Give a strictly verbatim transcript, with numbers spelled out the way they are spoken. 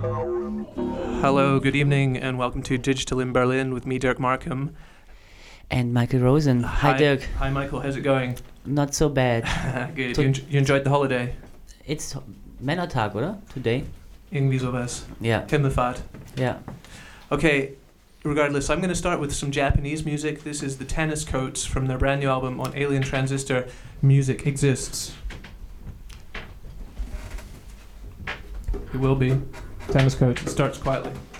Hello, good evening, and welcome to Digital in Berlin with me, Dirk Markham. And Michael Rosen. Hi, Hi, Dirk. Hi, Michael. How's it going? Not so bad. Good. To- You, en- you enjoyed the holiday? It's Männertag, oder? Today? Irgendwie sowas. Yeah. Himmelfahrt. Yeah. Okay, regardless, I'm going to start with some Japanese music. This is the Tennis Coats from their brand new album on Alien Transistor, Music Exists. It will be. Tennis Coats. It starts quietly.